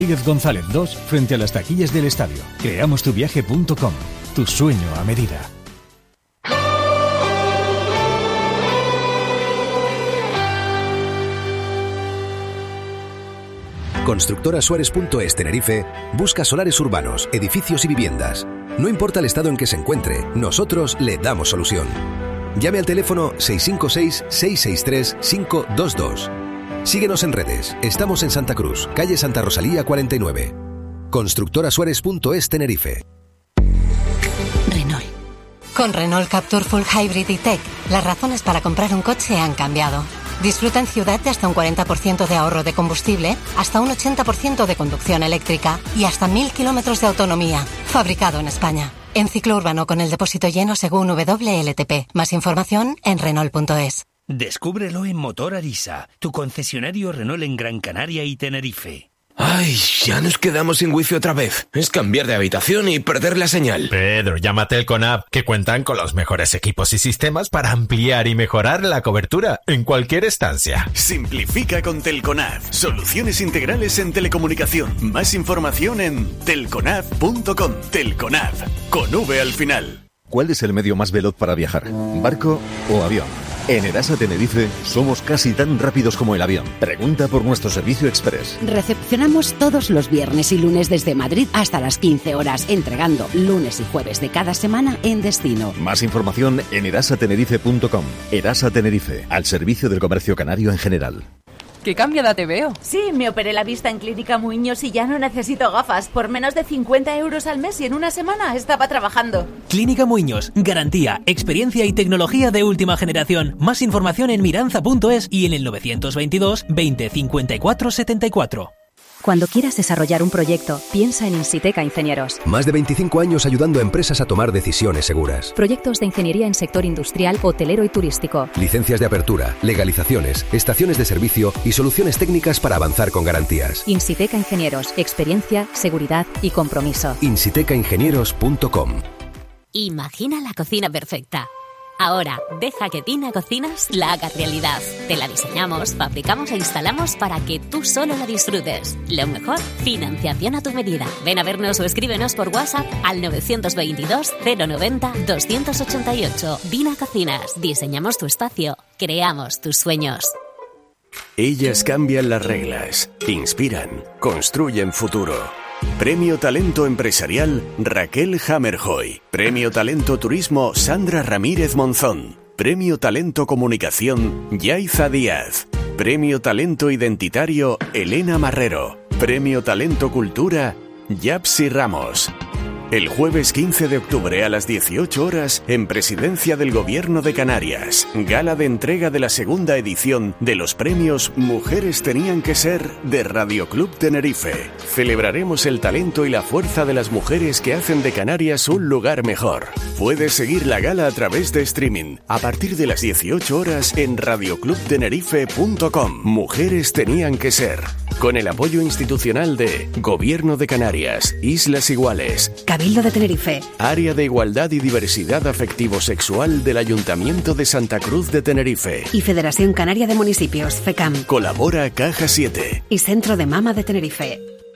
Rodríguez González 2, frente a las taquillas del estadio. Creamostuviaje.com. Tu sueño a medida. Constructorasuárez.es Tenerife busca solares urbanos, edificios y viviendas. No importa el estado en que se encuentre, nosotros le damos solución. Llame al teléfono 656-663-522. Síguenos en redes. Estamos en Santa Cruz, calle Santa Rosalía 49. Constructorasuárez.es Tenerife. Renault. Con Renault Captur Full Hybrid y Tech, las razones para comprar un coche han cambiado. Disfruta en ciudad de hasta un 40% de ahorro de combustible, hasta un 80% de conducción eléctrica y hasta 1000 kilómetros de autonomía. Fabricado en España. En ciclo urbano con el depósito lleno según WLTP. Más información en Renault.es. Descúbrelo en Motor Arisa, tu concesionario Renault en Gran Canaria y Tenerife. Ay, ya nos quedamos sin wifi otra vez. Es cambiar de habitación y perder la señal. Pedro, llama a Telconav, que cuentan con los mejores equipos y sistemas para ampliar y mejorar la cobertura en cualquier estancia. Simplifica con Telconav. Soluciones integrales en telecomunicación. Más información en telconav.com. Telconav, con V al final. ¿Cuál es el medio más veloz para viajar? ¿Barco o avión? En Erasa Tenerife somos casi tan rápidos como el avión. Pregunta por nuestro servicio express. Recepcionamos todos los viernes y lunes desde Madrid hasta las 15 horas, entregando lunes y jueves de cada semana en destino. Más información en erasatenerife.com. Erasa Tenerife, al servicio del comercio canario en general. ¡Qué cambiada te veo! Sí, me operé la vista en Clínica Muiños y ya no necesito gafas. Por menos de 50 euros al mes y en una semana estaba trabajando. Clínica Muiños. Garantía, experiencia y tecnología de última generación. Más información en miranza.es y en el 922 20 54 74. Cuando quieras desarrollar un proyecto, piensa en Insiteca Ingenieros. Más de 25 años ayudando a empresas a tomar decisiones seguras. Proyectos de ingeniería en sector industrial, hotelero y turístico. Licencias de apertura, legalizaciones, estaciones de servicio y soluciones técnicas para avanzar con garantías. Insiteca Ingenieros. Experiencia, seguridad y compromiso. insitecaingenieros.com. Imagina la cocina perfecta. Ahora, deja que Tina Cocinas la haga realidad. Te la diseñamos, fabricamos e instalamos para que tú solo la disfrutes. Lo mejor, financiación a tu medida. Ven a vernos o escríbenos por WhatsApp al 922 090 288. Tina Cocinas, diseñamos tu espacio, creamos tus sueños. Ellas cambian las reglas, inspiran, construyen futuro. Premio Talento Empresarial Raquel Hammerhoy. Premio Talento Turismo Sandra Ramírez Monzón. Premio Talento Comunicación Yaiza Díaz. Premio Talento Identitario Elena Marrero. Premio Talento Cultura Yapsi Ramos. El jueves 15 de octubre a las 18 horas en Presidencia del Gobierno de Canarias, gala de entrega de la segunda edición de los premios Mujeres Tenían que Ser de Radio Club Tenerife. Celebraremos el talento y la fuerza de las mujeres que hacen de Canarias un lugar mejor. Puedes seguir la gala a través de streaming a partir de las 18 horas en radioclubtenerife.com. Mujeres Tenían que Ser. Con el apoyo institucional de Gobierno de Canarias, Islas Iguales, Cabildo de Tenerife, Área de Igualdad y Diversidad Afectivo-Sexual del Ayuntamiento de Santa Cruz de Tenerife y Federación Canaria de Municipios, FECAM. Colabora Caja 7 y Centro de Mama de Tenerife.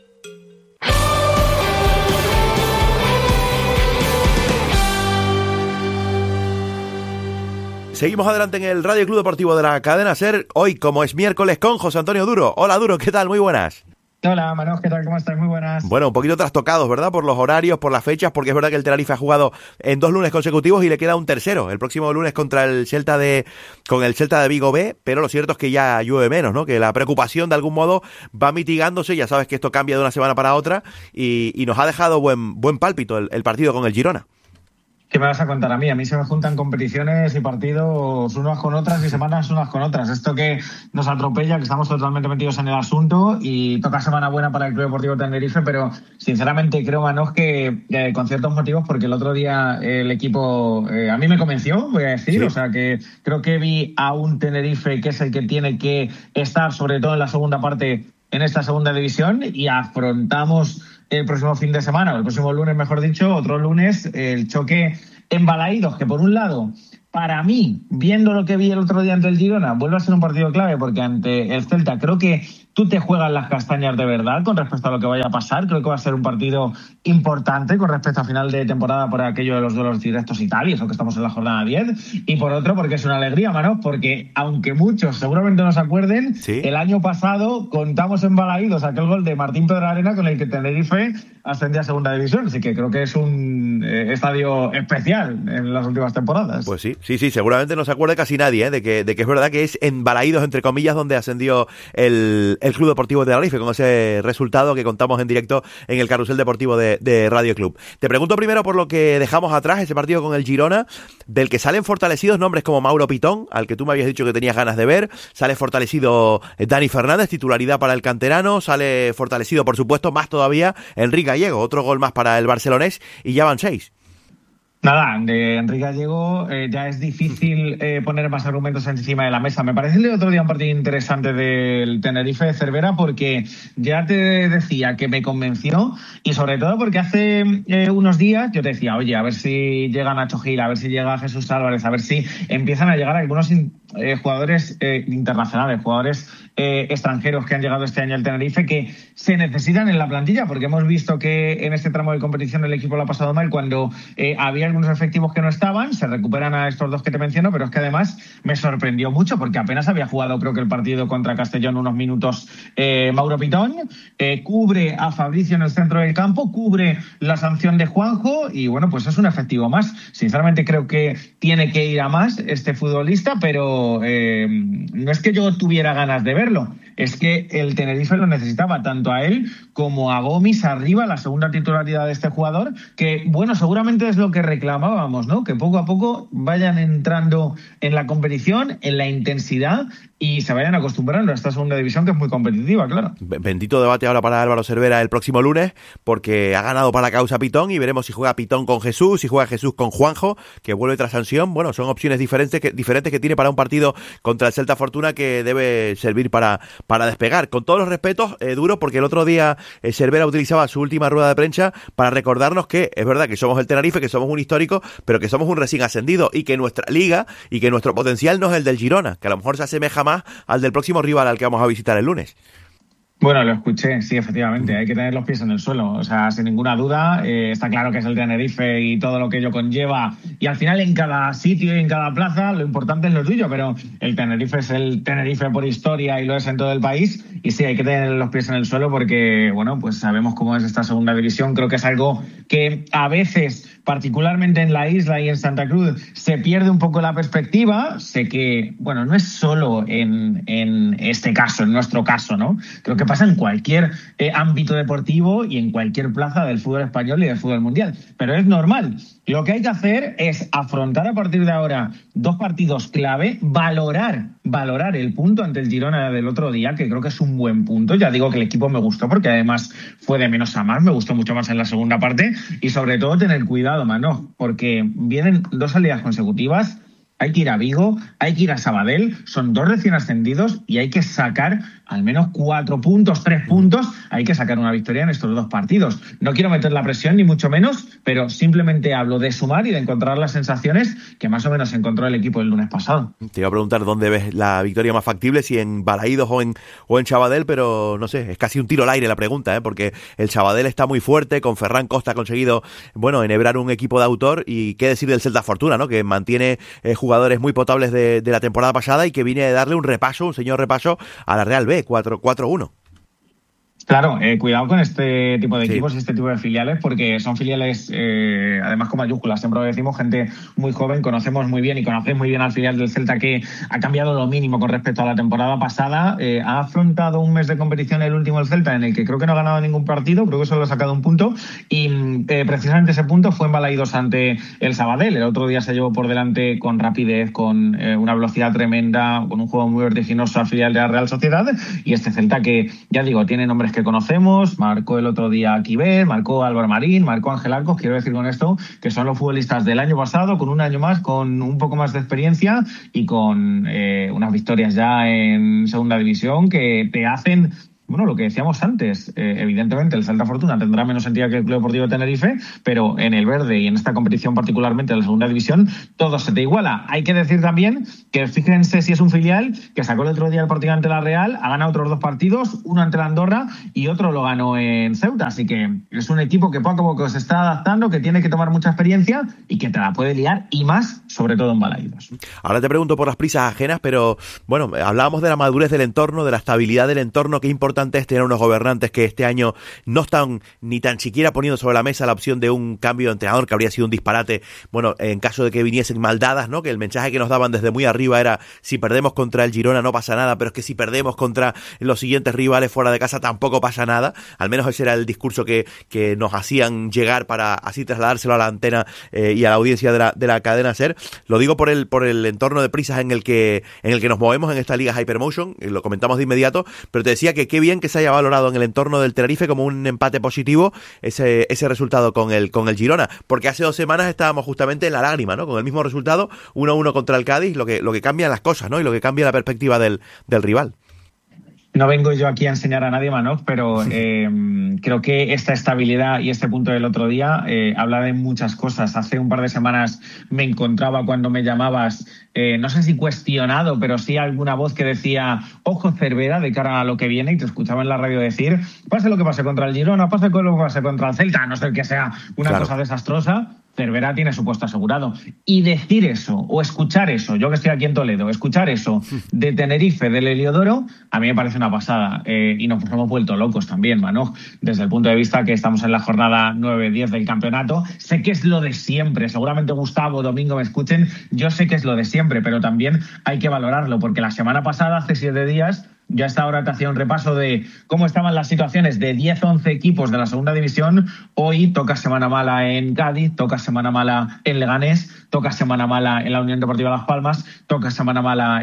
Seguimos adelante en el Radio Club Deportivo de la cadena SER, hoy como es miércoles con José Antonio Duro. Hola Duro, ¿qué tal? Muy buenas. Hola Manos, ¿qué tal? ¿Cómo estás? Muy buenas. Bueno, un poquito trastocados, ¿verdad? Por los horarios, por las fechas, porque es verdad que el Tenerife ha jugado en 2 lunes consecutivos y le queda un tercero, el próximo lunes contra el Celta de Vigo B, pero lo cierto es que ya llueve menos, ¿no? Que la preocupación de algún modo va mitigándose, ya sabes que esto cambia de una semana para otra y nos ha dejado buen pálpito el partido con el Girona. ¿Qué me vas a contar a mí? A mí se me juntan competiciones y partidos unas con otras y semanas unas con otras. Esto que nos atropella, que estamos totalmente metidos en el asunto y toca semana buena para el Club Deportivo Tenerife, pero sinceramente creo, Manos, que con ciertos motivos, porque el otro día el equipo a mí me convenció, voy a decir, sí. O sea que creo que vi a un Tenerife que es el que tiene que estar, sobre todo en la segunda parte, en esta segunda división, y afrontamos el próximo fin de semana, o el próximo lunes, mejor dicho, otro lunes, el choque en Balaídos, que por un lado, para mí, viendo lo que vi el otro día ante el Girona, vuelve a ser un partido clave, porque ante el Celta creo que tú te juegas las castañas de verdad con respecto a lo que vaya a pasar. Creo que va a ser un partido importante con respecto a final de temporada por aquello de los duelos directos y tal, y eso que estamos en la jornada 10. Y por otro, porque es una alegría, Manos, porque aunque muchos seguramente no se acuerden, ¿sí? El año pasado contamos en Balaídos aquel gol de Martín Pedralena con el que Tenerife ascendía a segunda división, así que creo que es un estadio especial en las últimas temporadas. Pues sí, seguramente no se acuerda casi nadie, de que es verdad que es en Balaídos, entre comillas, donde ascendió el Club Deportivo de Tenerife, con ese resultado que contamos en directo en el Carrusel Deportivo de Radio Club. Te pregunto primero por lo que dejamos atrás, ese partido con el Girona, del que salen fortalecidos nombres como Mauro Pitón, al que tú me habías dicho que tenías ganas de ver, sale fortalecido Dani Fernández, titularidad para el canterano, sale fortalecido, por supuesto, más todavía, Enrique Gallego, otro gol más para el barcelonés, y ya van 6. Nada, de Enrique Gallego ya es difícil poner más argumentos encima de la mesa. Me parece el otro día un partido interesante del Tenerife de Cervera, porque ya te decía que me convenció, y sobre todo porque hace unos días yo te decía, oye, a ver si llega Nacho Gil, a ver si llega Jesús Álvarez, a ver si empiezan a llegar algunos jugadores internacionales, jugadores extranjeros que han llegado este año al Tenerife, que se necesitan en la plantilla, porque hemos visto que en este tramo de competición el equipo lo ha pasado mal cuando había algunos efectivos que no estaban. Se recuperan a estos dos que te menciono, pero es que además me sorprendió mucho porque apenas había jugado, creo que el partido contra Castellón, unos minutos Mauro Pitón, cubre a Fabricio en el centro del campo, cubre la sanción de Juanjo, y bueno, pues es un efectivo más. Sinceramente creo que tiene que ir a más este futbolista, pero no es que yo tuviera ganas de verlo, es que el Tenerife lo necesitaba, tanto a él como a Gomis arriba, la segunda titularidad de este jugador, que bueno, seguramente es lo que reclamábamos, ¿no? Que poco a poco vayan entrando en la competición, en la intensidad, y se vayan acostumbrando a esta segunda división, que es muy competitiva, claro. Bendito debate ahora para Álvaro Cervera el próximo lunes, porque ha ganado para la causa Pitón, y veremos si juega Pitón con Jesús, si juega Jesús con Juanjo, que vuelve tras sanción. Bueno, son opciones diferentes que tiene para un partido contra el Celta Fortuna, que debe servir para despegar. Con todos los respetos, Duro, porque el otro día Cervera utilizaba su última rueda de prensa para recordarnos que es verdad que somos el Tenerife, que somos un histórico, pero que somos un recién ascendido, y que nuestra liga y que nuestro potencial no es el del Girona, que a lo mejor se asemeja más al del próximo rival al que vamos a visitar el lunes. Bueno, lo escuché, sí, efectivamente, hay que tener los pies en el suelo, o sea, sin ninguna duda, está claro que es el Tenerife y todo lo que ello conlleva, y al final en cada sitio y en cada plaza lo importante es lo tuyo, pero el Tenerife es el Tenerife por historia y lo es en todo el país, y sí, hay que tener los pies en el suelo porque, bueno, pues sabemos cómo es esta segunda división. Creo que es algo que a veces, particularmente en la isla y en Santa Cruz, se pierde un poco la perspectiva. Sé que, bueno, no es solo en este caso, en nuestro caso, ¿no? Creo que pasa en cualquier ámbito deportivo y en cualquier plaza del fútbol español y del fútbol mundial, pero es normal. Lo que hay que hacer es afrontar a partir de ahora 2 partidos clave, valorar el punto ante el Girona del otro día, que creo que es un buen punto. Ya digo que el equipo me gustó porque además fue de menos a más, me gustó mucho más en la segunda parte, y sobre todo tener cuidado, Mano, porque vienen 2 salidas consecutivas. Hay que ir a Vigo, hay que ir a Sabadell, son 2 recién ascendidos y hay que sacar al menos 4 puntos, 3 puntos, hay que sacar una victoria en estos 2 partidos. No quiero meter la presión ni mucho menos, pero simplemente hablo de sumar y de encontrar las sensaciones que más o menos encontró el equipo el lunes pasado. Te iba a preguntar dónde ves la victoria más factible, si en Balaídos o en Sabadell, pero no sé, es casi un tiro al aire la pregunta, porque el Sabadell está muy fuerte, con Ferran Costa ha conseguido, bueno, enhebrar un equipo de autor, y qué decir del Celta Fortuna, ¿no? Que mantiene jugadores muy potables de la temporada pasada y que viene a darle un señor repaso a la Real B, 4-1. Claro, cuidado con este tipo de equipos y este tipo de filiales, porque son filiales, además con mayúsculas, siempre lo decimos, gente muy joven, conocemos muy bien y conocemos muy bien al filial del Celta, que ha cambiado lo mínimo con respecto a la temporada pasada. Ha afrontado un mes de competición, el último el Celta, en el que creo que no ha ganado ningún partido, creo que solo ha sacado un punto, y precisamente ese punto fue en Balaídos ante el Sabadell. El otro día se llevó por delante con rapidez, con una velocidad tremenda, con un juego muy vertiginoso al filial de la Real Sociedad, y este Celta que, ya digo, tiene nombres que conocemos, marcó el otro día Quiver, marcó Álvaro Marín, marcó Ángel Arcos. Quiero decir con esto que son los futbolistas del año pasado, con un año más, con un poco más de experiencia y con unas victorias ya en segunda división que te hacen bueno, lo que decíamos antes, evidentemente el Celta Fortuna tendrá menos entidad que el Club Deportivo Tenerife, pero en el verde y en esta competición particularmente en la segunda división, todo se te iguala. Hay que decir también que fíjense si es un filial que sacó el otro día el partido ante la Real, ha ganado otros 2 partidos, uno ante la Andorra y otro lo ganó en Ceuta, así que es un equipo que poco a poco se está adaptando, que tiene que tomar mucha experiencia y que te la puede liar, y más, sobre todo en Balaidos. Ahora te pregunto por las prisas ajenas, pero bueno, hablábamos de la madurez del entorno, de la estabilidad del entorno. Qué importante es tener unos gobernantes que este año no están ni tan siquiera poniendo sobre la mesa la opción de un cambio de entrenador, que habría sido un disparate, bueno, en caso de que viniesen mal dadas, ¿no? Que el mensaje que nos daban desde muy arriba era: si perdemos contra el Girona no pasa nada, pero es que si perdemos contra los siguientes rivales fuera de casa tampoco pasa nada. Al menos ese era el discurso que nos hacían llegar para así trasladárselo a la antena y a la audiencia de la cadena SER. Lo digo por el entorno de prisas en el que nos movemos en esta liga Hypermotion, lo comentamos de inmediato, pero te decía que qué bien que se haya valorado en el entorno del Tenerife como un empate positivo ese resultado con el Girona, porque hace 2 semanas estábamos justamente en la lágrima, ¿no? Con el mismo resultado, 1-1 contra el Cádiz, lo que cambia las cosas, ¿no? Y lo que cambia la perspectiva del rival. No vengo yo aquí a enseñar a nadie, Manoj, pero creo que esta estabilidad y este punto del otro día habla de muchas cosas. Hace un par de semanas me encontraba cuando me llamabas, no sé si cuestionado, pero sí alguna voz que decía: ojo Cervera de cara a lo que viene, y te escuchaba en la radio decir: pase lo que pase contra el Girona, pase lo que pase contra el Celta, a no ser que sea una cosa desastrosa, Cervera tiene su puesto asegurado. Y decir eso, o escuchar eso, yo que estoy aquí en Toledo, escuchar eso de Tenerife, del Heliodoro, a mí me parece una pasada. Y nos hemos vuelto locos también, Manoj, desde el punto de vista que estamos en la jornada 9-10 del campeonato. Sé que es lo de siempre, seguramente Gustavo, Domingo me escuchen, yo sé que es lo de siempre, pero también hay que valorarlo, porque la semana pasada, hace 7 días, ya hasta ahora te hacía un repaso de cómo estaban las situaciones de 10-11 equipos de la segunda división. Hoy toca semana mala en Cádiz, toca semana mala en Leganés, toca semana mala en la Unión Deportiva Las Palmas, toca semana mala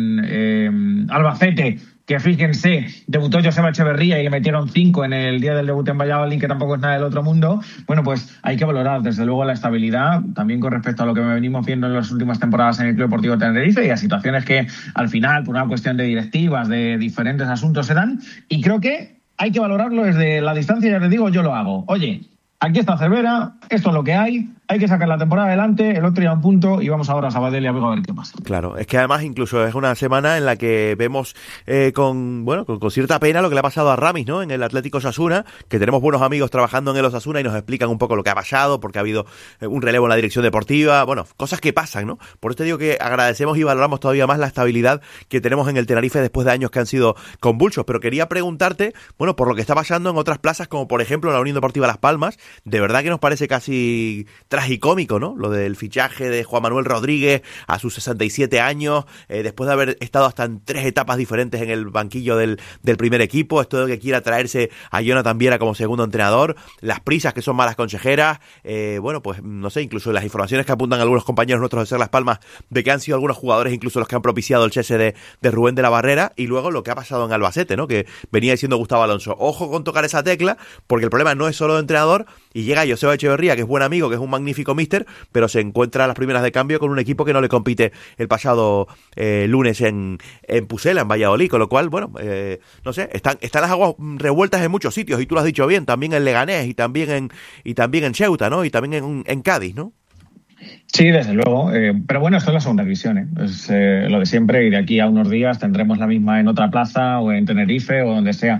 en Albacete, que fíjense, debutó Joseba Echeverría y le metieron 5 en el día del debut en Valladolid, que tampoco es nada del otro mundo. Bueno, pues hay que valorar desde luego la estabilidad, también con respecto a lo que venimos viendo en las últimas temporadas en el Club Deportivo Tenerife, y a situaciones que al final, por una cuestión de directivas, de diferentes asuntos, se dan. Y creo que hay que valorarlo desde la distancia. Ya les digo, yo lo hago. Oye, aquí está Cervera, esto es lo que hay que sacar la temporada adelante, el otro día un punto, y vamos ahora a Sabadell y a Vigo a ver qué pasa. Claro, es que además incluso es una semana en la que vemos con cierta pena lo que le ha pasado a Ramis, ¿no? En el Atlético Osasuna, que tenemos buenos amigos trabajando en el Osasuna y nos explican un poco lo que ha pasado, porque ha habido un relevo en la dirección deportiva, bueno, cosas que pasan, ¿no? Por eso te digo que agradecemos y valoramos todavía más la estabilidad que tenemos en el Tenerife después de años que han sido convulsos, pero quería preguntarte, bueno, por lo que está pasando en otras plazas, como por ejemplo la Unión Deportiva Las Palmas. De verdad que nos parece casi tragicómico, ¿no? Lo del fichaje de Juan Manuel Rodríguez a sus 67 años, después de haber estado hasta en 3 etapas diferentes en el banquillo del primer equipo, esto de que quiera traerse a Jonathan Viera como segundo entrenador, las prisas que son malas consejeras, bueno, pues no sé, incluso las informaciones que apuntan algunos compañeros nuestros de Ser Las Palmas, de que han sido algunos jugadores incluso los que han propiciado el cese de Rubén de la Barrera, y luego lo que ha pasado en Albacete, ¿no? Que venía diciendo Gustavo Alonso, ojo con tocar esa tecla, porque el problema no es solo de entrenador, y llega Joseba Echeverría, que es buen amigo, que es un magnífico míster, pero se encuentra a las primeras de cambio con un equipo que no le compite el pasado lunes en Pucela, en Valladolid, con lo cual, bueno, no sé, están las aguas revueltas en muchos sitios, y tú lo has dicho bien, también en Leganés, y también en Ceuta, ¿no? Y también en Cádiz, ¿no? Sí, desde luego, pero bueno, esto es la segunda división, es lo de siempre, y de aquí a unos días tendremos la misma en otra plaza o en Tenerife o donde sea.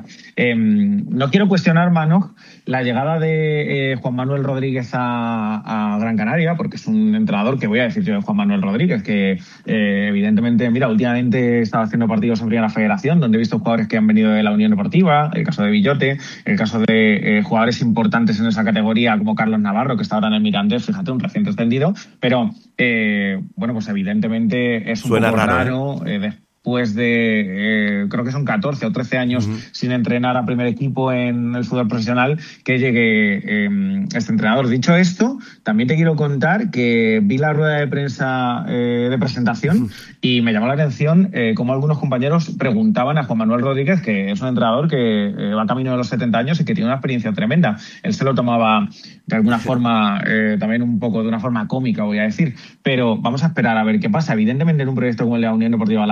No quiero cuestionar, Manoj, la llegada de Juan Manuel Rodríguez a Gran Canaria, porque es un entrenador que voy a decir yo de Juan Manuel Rodríguez, que evidentemente, mira, últimamente estaba haciendo partidos en Primera Federación, donde he visto jugadores que han venido de la Unión Deportiva, el caso de Villote, el caso de jugadores importantes en esa categoría como Carlos Navarro, que está ahora en el Mirandés, fíjate, un reciente extendido, pero bueno, pues evidentemente es un poco raro después de creo que son 14 o 13 años sin entrenar a primer equipo en el fútbol profesional, que llegue este entrenador. Dicho esto, también te quiero contar que vi la rueda de prensa de presentación y me llamó la atención cómo algunos compañeros preguntaban a Juan Manuel Rodríguez, que es un entrenador que va camino de los 70 años y que tiene una experiencia tremenda. Él se lo tomaba de alguna forma, también un poco de una forma cómica, voy a decir, pero vamos a esperar a ver qué pasa. Evidentemente, en un proyecto como el de la Unión Deportiva Las Palmas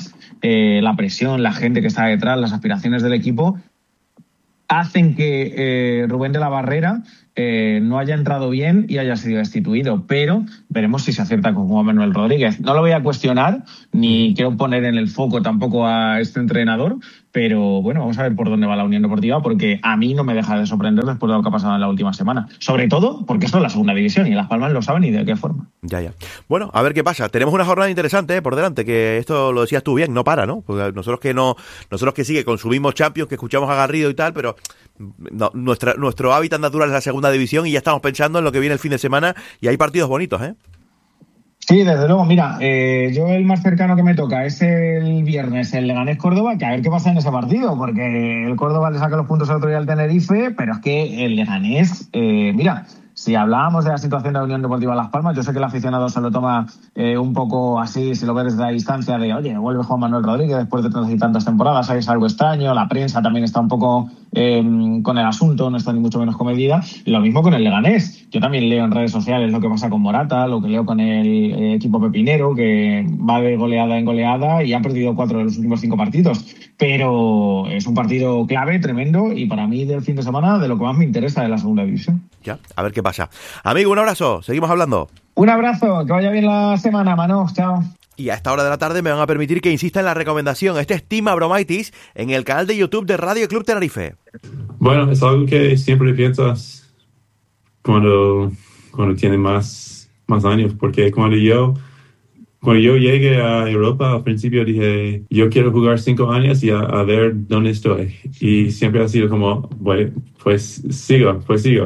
quizás la presión, la gente que está detrás, las aspiraciones del equipo, hacen que Rubén de la Barrera no haya entrado bien y haya sido destituido, pero veremos si se acierta con Juan Manuel Rodríguez. No lo voy a cuestionar, ni quiero poner en el foco tampoco a este entrenador, pero bueno, vamos a ver por dónde va la Unión Deportiva, porque a mí no me deja de sorprender después de lo que ha pasado en la última semana. Sobre todo porque esto es la segunda división y Las Palmas lo saben y de qué forma. Ya. Bueno, a ver qué pasa. Tenemos una jornada interesante por delante, que esto lo decías tú bien, no para, ¿no? Porque nosotros que sí que consumimos Champions, que escuchamos a Garrido y tal, pero no, nuestro hábitat natural es la segunda división y ya estamos pensando en lo que viene el fin de semana y hay partidos bonitos, ¿eh? Sí, desde luego. Mira, yo el más cercano que me toca es el viernes, el Leganés-Córdoba, que a ver qué pasa en ese partido, porque el Córdoba le saca los puntos el otro día al Tenerife, pero es que el Leganés, mira, si hablábamos de la situación de la Unión Deportiva Las Palmas, yo sé que el aficionado se lo toma un poco así, si lo ve desde la distancia, de oye, vuelve Juan Manuel Rodríguez después de tantas y tantas temporadas, es algo extraño, la prensa también está un poco con el asunto, no está ni mucho menos comedida. Lo mismo con el Leganés. Yo también leo en redes sociales lo que pasa con Morata, lo que leo con el equipo pepinero, que va de goleada en goleada y ha perdido 4 de los últimos 5 partidos. Pero es un partido clave, tremendo, y para mí del fin de semana de lo que más me interesa de la segunda división. Ya, a ver qué pasa. Amigo, un abrazo, seguimos hablando. Un abrazo, que vaya bien la semana, Manu, chao. Y a esta hora de la tarde me van a permitir que insista en la recomendación. Este es Team Abromaitis en el canal de YouTube de Radio Club Tenerife. Bueno, es algo que siempre piensas cuando tienes más años, porque cuando yo llegué a Europa, al principio dije, yo quiero jugar 5 años y a ver dónde estoy. Y siempre ha sido como, bueno, pues sigo.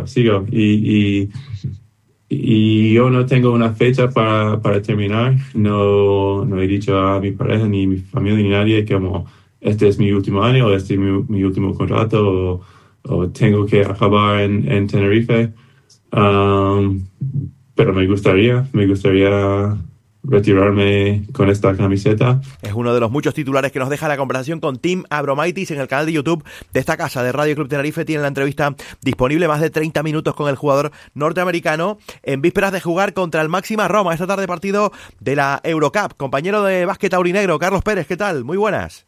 Y yo no tengo una fecha para terminar. No he dicho a mi pareja, ni mi familia, ni nadie como este es mi último año, o este es mi último contrato, o tengo que acabar en Tenerife. Pero me gustaría retirarme con esta camiseta. Es uno de los muchos titulares que nos deja la conversación con Team Abromaitis en el canal de YouTube de esta casa de Radio Club Tenerife. Tiene la entrevista disponible, más de 30 minutos con el jugador norteamericano en vísperas de jugar contra el Máxima Roma esta tarde, partido de la Eurocup. Compañero de básquet aurinegro, Carlos Pérez, ¿qué tal? Muy buenas.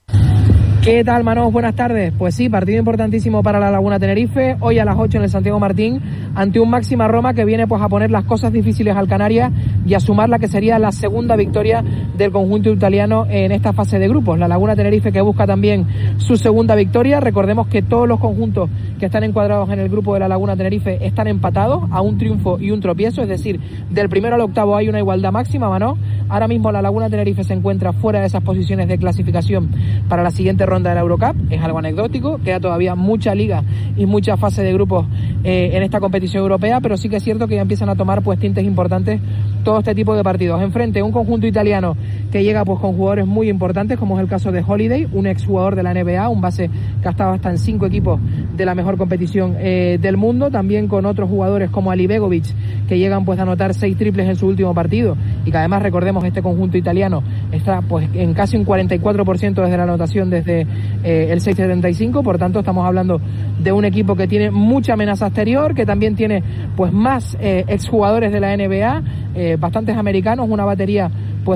¿Qué tal, Manos? Buenas tardes. Pues sí, partido importantísimo para la Laguna Tenerife, hoy a las 8 en el Santiago Martín, ante un Máxima Roma que viene pues a poner las cosas difíciles al Canarias y a sumar la que sería la segunda victoria del conjunto italiano en esta fase de grupos. La Laguna Tenerife que busca también su segunda victoria. Recordemos que todos los conjuntos que están encuadrados en el grupo de la Laguna Tenerife están empatados a un triunfo y un tropiezo, es decir, del primero al octavo hay una igualdad máxima, Manos. Ahora mismo la Laguna Tenerife se encuentra fuera de esas posiciones de clasificación para la siguiente ronda de la Eurocup. Es algo anecdótico, queda todavía mucha liga y mucha fase de grupos en esta competición europea, pero sí que es cierto que ya empiezan a tomar pues tintes importantes todo este tipo de partidos. Enfrente un conjunto italiano que llega pues con jugadores muy importantes, como es el caso de Holiday, un exjugador de la NBA, un base que ha estado hasta en 5 equipos de la mejor competición del mundo, también con otros jugadores como Ali Begovic, que llegan pues a anotar 6 triples en su último partido, y que además recordemos este conjunto italiano está pues en casi un 44% desde la anotación desde el 6.75, por tanto estamos hablando de un equipo que tiene mucha amenaza exterior, que también tiene pues más exjugadores de la NBA, bastantes americanos, una batería pues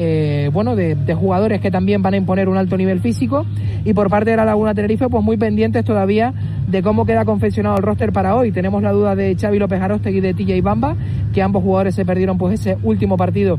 de jugadores que también van a imponer un alto nivel físico, y por parte de la Laguna Tenerife pues muy pendientes todavía de cómo queda confeccionado el roster para hoy. Tenemos la duda de Xavi López Aróstegui y de TJ Bamba, que ambos jugadores se perdieron pues ese último partido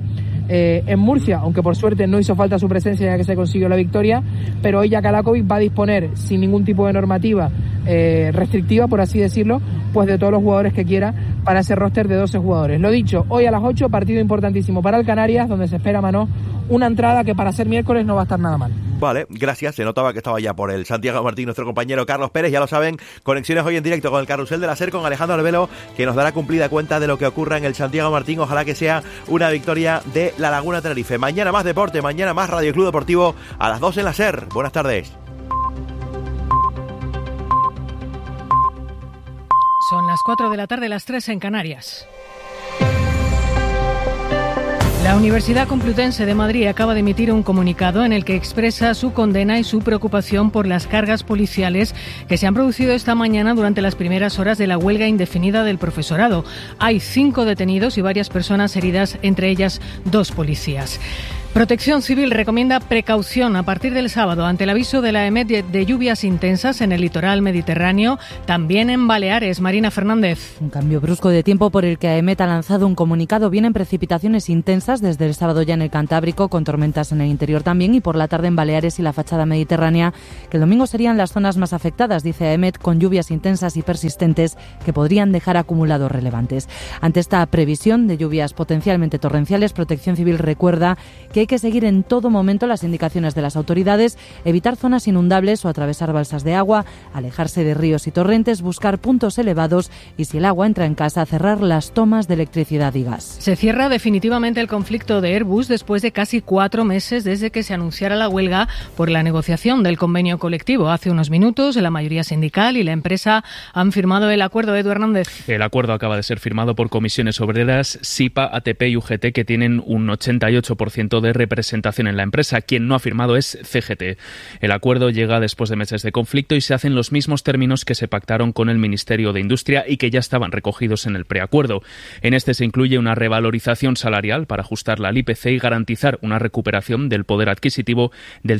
en Murcia, aunque por suerte no hizo falta su presencia ya que se consiguió la victoria, pero hoy ya Kalakovic va a disponer sin ningún tipo de normativa restrictiva, por así decirlo, pues de todos los jugadores que quiera para ese roster de 12 jugadores. Lo dicho, hoy a las 8, partido importantísimo para el Canarias, donde se espera, Manó, una entrada que para ser miércoles no va a estar nada mal. Vale, gracias. Se notaba que estaba ya por el Santiago Martín nuestro compañero Carlos Pérez. Ya lo saben, conexiones hoy en directo con el Carrusel de la SER, con Alejandro Albelo, que nos dará cumplida cuenta de lo que ocurra en el Santiago Martín. Ojalá que sea una victoria de la Laguna Tenerife. Mañana más deporte, mañana más Radio Club Deportivo a las 2 en la SER. Buenas tardes. Son las 4 de la tarde, las 3 en Canarias. La Universidad Complutense de Madrid acaba de emitir un comunicado en el que expresa su condena y su preocupación por las cargas policiales que se han producido esta mañana durante las primeras horas de la huelga indefinida del profesorado. Hay 5 detenidos y varias personas heridas, entre ellas 2 policías. Protección Civil recomienda precaución a partir del sábado ante el aviso de la EMET de lluvias intensas en el litoral mediterráneo, también en Baleares. Marina Fernández. Un cambio brusco de tiempo por el que AEMET ha lanzado un comunicado. Vienen precipitaciones intensas desde el sábado ya en el Cantábrico, con tormentas en el interior también, y por la tarde en Baleares y la fachada mediterránea, que el domingo serían las zonas más afectadas, dice AEMET, con lluvias intensas y persistentes que podrían dejar acumulados relevantes. Ante esta previsión de lluvias potencialmente torrenciales, Protección Civil recuerda que hay que seguir en todo momento las indicaciones de las autoridades, evitar zonas inundables o atravesar balsas de agua, alejarse de ríos y torrentes, buscar puntos elevados y, si el agua entra en casa, cerrar las tomas de electricidad y gas. Se cierra definitivamente el conflicto de Airbus después de casi 4 meses desde que se anunciara la huelga por la negociación del convenio colectivo. Hace unos minutos la mayoría sindical y la empresa han firmado el acuerdo. Edu Hernández. El acuerdo acaba de ser firmado por comisiones obreras, SIPA, ATP y UGT, que tienen un 88% de representación en la empresa. Quien no ha firmado es CGT. El acuerdo llega después de meses de conflicto y se hacen los mismos términos que se pactaron con el Ministerio de Industria y que ya estaban recogidos en el preacuerdo. En este se incluye una revalorización salarial para ajustarla al IPC y garantizar una recuperación del poder adquisitivo del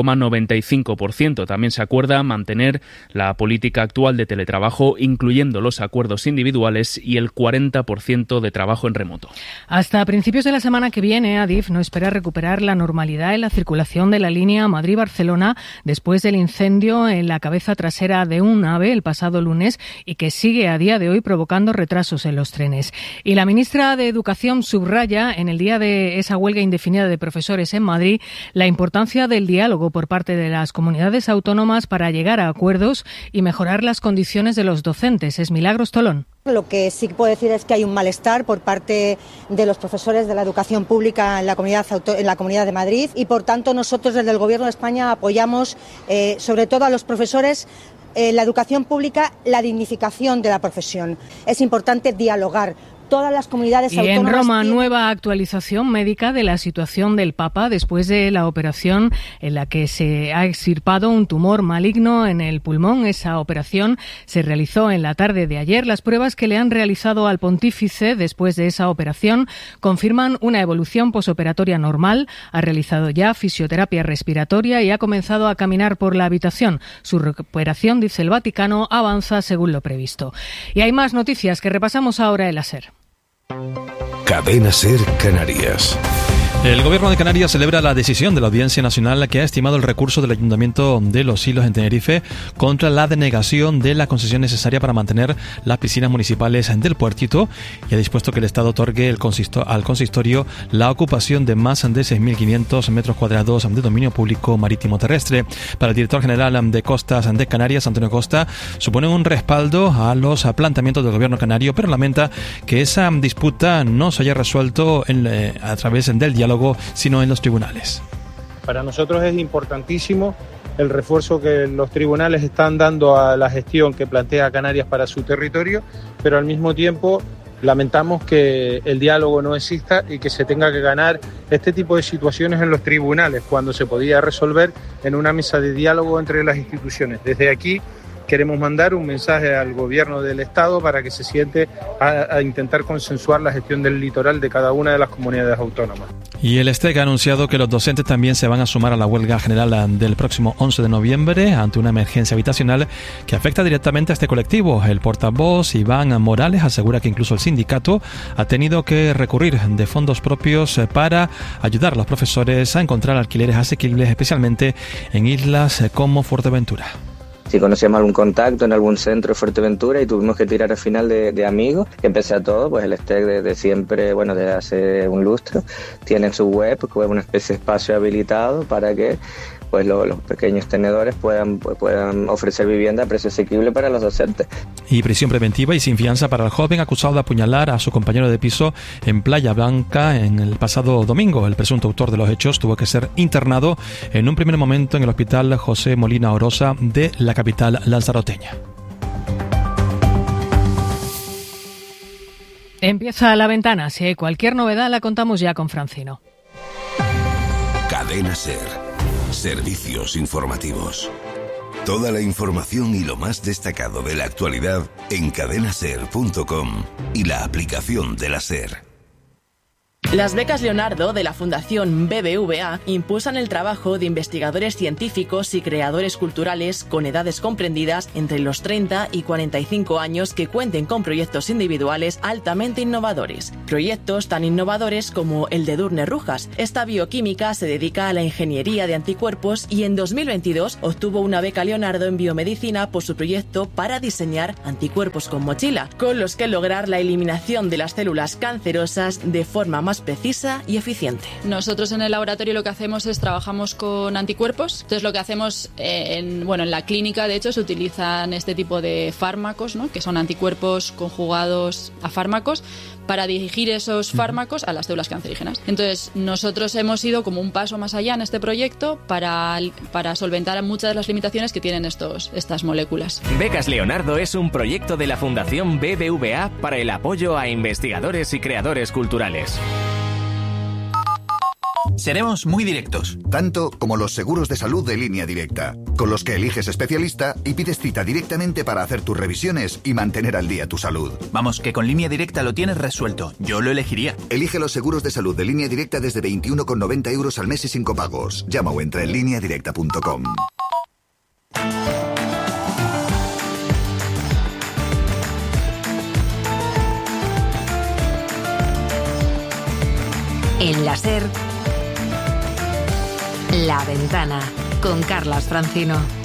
7,95%. También se acuerda mantener la política actual de teletrabajo, incluyendo los acuerdos individuales y el 40% de trabajo en remoto. Hasta principios de la semana que viene, Adif no espera recuperar la normalidad en la circulación de la línea Madrid-Barcelona después del incendio en la cabeza trasera de un AVE el pasado lunes y que sigue a día de hoy provocando retrasos en los trenes. Y la ministra de Educación subraya, en el día de esa huelga indefinida de profesores en Madrid, la importancia del diálogo por parte de las comunidades autónomas para llegar a acuerdos y mejorar las condiciones de los docentes. Es Milagros Tolón. Lo que sí puedo decir es que hay un malestar por parte de los profesores de la educación pública en la Comunidad de Madrid y, por tanto, nosotros desde el Gobierno de España apoyamos sobre todo a los profesores, la educación pública, la dignificación de la profesión. Es importante dialogar. Todas las comunidades autónomas. Y en Roma, nueva actualización médica de la situación del Papa después de la operación en la que se ha extirpado un tumor maligno en el pulmón. Esa operación se realizó en la tarde de ayer. Las pruebas que le han realizado al pontífice después de esa operación confirman una evolución posoperatoria normal. Ha realizado ya fisioterapia respiratoria y ha comenzado a caminar por la habitación. Su recuperación, dice el Vaticano, avanza según lo previsto. Y hay más noticias que repasamos ahora en la SER. Cadena SER Canarias. El Gobierno de Canarias celebra la decisión de la Audiencia Nacional que ha estimado el recurso del Ayuntamiento de Los Silos en Tenerife contra la denegación de la concesión necesaria para mantener las piscinas municipales del Puertito y ha dispuesto que el Estado otorgue al consistorio la ocupación de más de 6.500 metros cuadrados de dominio público marítimo terrestre. Para el director general de Costas de Canarias, Antonio Costa, supone un respaldo a los planteamientos del Gobierno canario, pero lamenta que esa disputa no se haya resuelto a través del diálogo, sino en los tribunales. Para nosotros es importantísimo el refuerzo que los tribunales están dando a la gestión que plantea Canarias para su territorio, pero al mismo tiempo lamentamos que el diálogo no exista y que se tenga que ganar este tipo de situaciones en los tribunales, cuando se podía resolver en una mesa de diálogo entre las instituciones. Desde aquí queremos mandar un mensaje al Gobierno del Estado para que se siente a intentar consensuar la gestión del litoral de cada una de las comunidades autónomas. Y el STEC ha anunciado que los docentes también se van a sumar a la huelga general del próximo 11 de noviembre ante una emergencia habitacional que afecta directamente a este colectivo. El portavoz Iván Morales asegura que incluso el sindicato ha tenido que recurrir de fondos propios para ayudar a los profesores a encontrar alquileres asequibles, especialmente en islas como Fuerteventura. Si conocíamos algún contacto en algún centro de Fuerteventura y tuvimos que tirar al final de amigos, que pese a todo, pues el STEC desde siempre, desde hace un lustro, tiene su web, que es una especie de espacio habilitado para que pues los pequeños tenedores puedan ofrecer vivienda a precio asequible para los docentes. Y prisión preventiva y sin fianza para el joven acusado de apuñalar a su compañero de piso en Playa Blanca en el pasado domingo. El presunto autor de los hechos tuvo que ser internado en un primer momento en el Hospital José Molina Orosa de la capital lanzaroteña. Empieza La Ventana. Si hay cualquier novedad la contamos ya con Francino. Cadena SER. Servicios informativos. Toda la información y lo más destacado de la actualidad en cadenaser.com y la aplicación de la SER. Las becas Leonardo de la Fundación BBVA impulsan el trabajo de investigadores científicos y creadores culturales con edades comprendidas entre los 30 y 45 años que cuenten con proyectos individuales altamente innovadores. Proyectos tan innovadores como el de Durne Rujas. Esta bioquímica se dedica a la ingeniería de anticuerpos y en 2022 obtuvo una beca Leonardo en biomedicina por su proyecto para diseñar anticuerpos con mochila, con los que lograr la eliminación de las células cancerosas de forma más precisa y eficiente. Nosotros en el laboratorio lo que hacemos es trabajamos con anticuerpos. Entonces lo que hacemos en la clínica, de hecho, se utilizan este tipo de fármacos, ¿no? Que son anticuerpos conjugados a fármacos para dirigir esos fármacos a las células cancerígenas. Entonces nosotros hemos ido como un paso más allá en este proyecto para solventar muchas de las limitaciones que tienen estas moléculas. Becas Leonardo es un proyecto de la Fundación BBVA para el apoyo a investigadores y creadores culturales. Seremos muy directos. Tanto como los seguros de salud de Línea Directa, con los que eliges especialista y pides cita directamente para hacer tus revisiones y mantener al día tu salud. Vamos, que con Línea Directa lo tienes resuelto. Yo lo elegiría. Elige los seguros de salud de Línea Directa desde 21,90 € al mes y sin copagos. Llama o entra en lineadirecta.com. En la SER, La Ventana, con Carlas Francino.